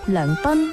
梁斌。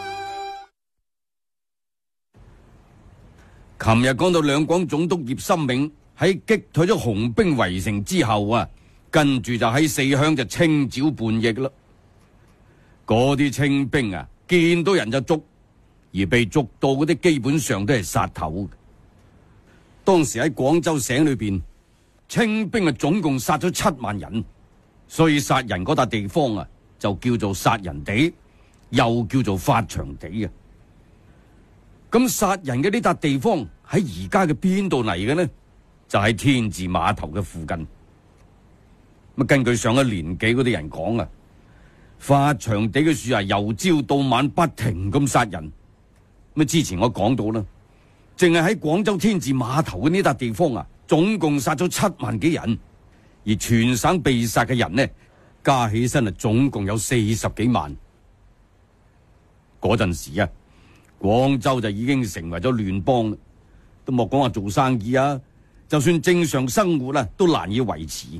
琴日講到兩廣總督葉森銘喺擊退咗紅兵圍城之後啊，跟住就喺四鄉就清剿叛逆啦。嗰啲清兵啊，見到人就捉，而被捉到嗰啲基本上都係殺頭。當時喺廣州省裏邊，清兵啊總共殺咗7萬人，所以殺人嗰笪地方啊就叫做殺人地，又叫做發祥地啊。咁殺人嘅呢笪地方喺而家嘅邊度嚟嘅呢？就喺天字碼頭嘅附近。咁根據上一年紀嗰啲人講啊，發祥地嘅樹啊，由朝到晚不停咁殺人。咁之前我講到啦，淨係喺廣州天字碼頭嘅呢笪地方啊，總共殺咗7萬幾人，而全省被殺嘅人呢，加起身啊，總共有40幾萬。嗰陣時啊，廣州就已經成為咗亂邦，都莫講話做生意啊，就算正常生活啊，都難以維持。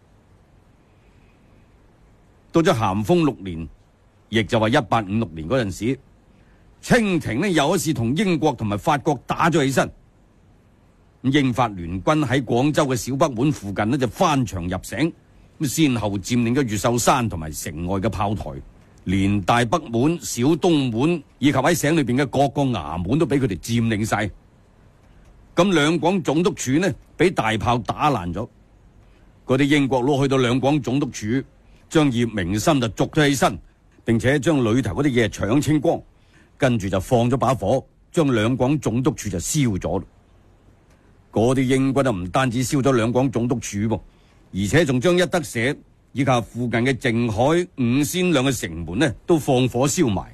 到咗咸豐6年，亦就話1856年嗰陣時，清廷呢又一次同英國同埋法國打咗起身。英法聯軍喺廣州嘅小北門附近呢就翻牆入城，先後佔領咗越秀山同埋城外嘅炮台。連大北門、小東門以及喺省裏邊嘅各個衙門都俾佢哋佔領晒。咁兩廣總督署呢，俾大炮打爛咗。嗰啲英國佬去到兩廣總督署，將葉明琛就捉咗起身，並且將裏頭嗰啲嘢搶清光，跟住就放咗把火，將兩廣總督署就燒咗。嗰啲英軍就唔單止燒咗兩廣總督署噃，而且仲將一德社以及附近嘅靜海、五仙兩嘅城門呢，都放火燒埋。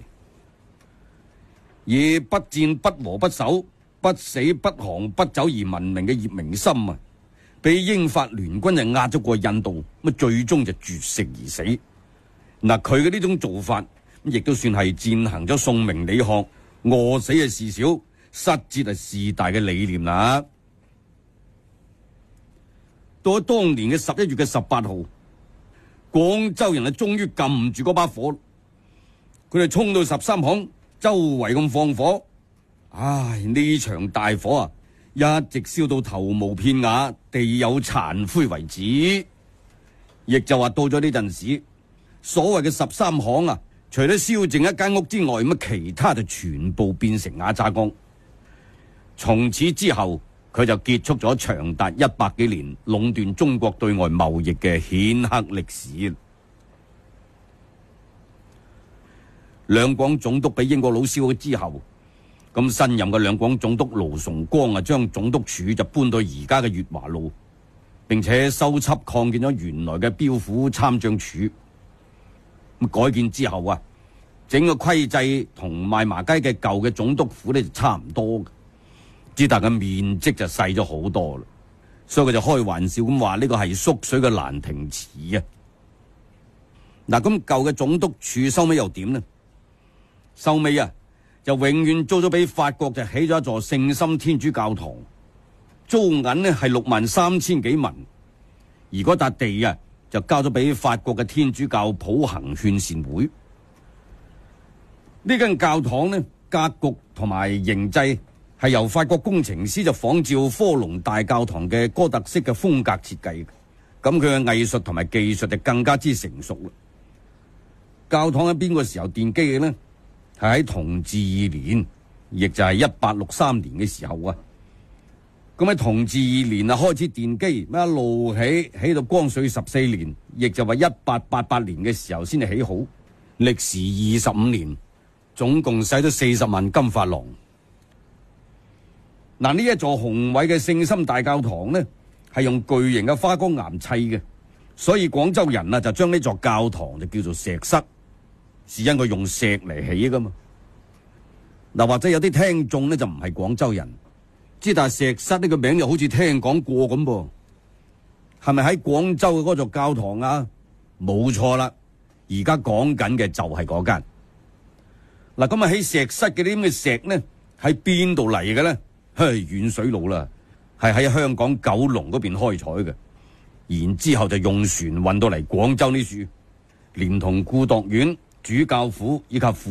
以不戰不和不守、不死不降不走而聞名嘅葉明琛啊，俾英法聯軍就壓咗過印度，咁最終就絕食而死。嗱，佢嘅呢種做法，亦都算係踐行咗宋明理學餓死係事小，失節係事大嘅理念啦。到咗當年嘅11月嘅18號。廣州人啊，終於撳唔住嗰把火，佢哋衝到13巷，周圍咁放火。唉，呢場大火啊，一直燒到頭無片瓦、地有殘灰為止。亦就話到咗呢陣時，所謂嘅13巷啊，除咗燒剩一間屋之外，咁其他就全部變成瓦渣缸。從此之後，佢就結束咗長達100幾年壟斷中國對外貿易嘅顯赫歷史。兩廣總督俾英國佬燒咗之後，咁新任嘅兩廣總督盧崇光啊，將總督署就搬到而家嘅月華路，並且修葺擴建咗原來嘅標府參將處。咁改建之後啊，整個規制同賣麻街嘅舊嘅總督府呢就差唔多嘅。之但嘅面積就細咗好多啦，所以佢就開玩笑咁話呢個係縮水嘅蘭亭池啊！嗱，咁舊嘅總督署收尾又點呢？收尾啊，就永遠租咗俾法國，就起咗一座聖心天主教堂，租銀呢係63000幾文，而嗰笪地啊就交咗俾法國嘅天主教普行勸善會。呢間教堂呢，格局同埋形制係由法國工程師就仿照科隆大教堂嘅哥特式嘅風格設計，咁佢嘅藝術同埋技術就更加之成熟啦。教堂喺邊個時候奠基嘅呢？係喺同治2年，亦就係1863年嘅時候啊。咁喺同治2年啊開始奠基，一路起到光緒14年，亦就話1888年嘅時候先至起好，歷時25年，總共使咗40萬金法郎。嗱，呢一座宏偉嘅聖心大教堂呢，係用巨型嘅花崗岩砌嘅，所以廣州人啊就將呢座教堂就叫做石室，是因佢用石嚟起噶嘛。嗱，或者有啲聽眾呢就唔係廣州人，知但係石室呢個名又好似聽講過咁噃，係咪喺廣州嘅嗰座教堂啊？冇錯啦，而家講緊嘅就係嗰間。嗱，咁啊喺石室嘅啲咁嘅石呢，喺邊度嚟嘅呢？遠水路啦，係喺香港九龍嗰邊開採嘅，然之後就用船運到嚟廣州呢處，連同顧度院、主教府以及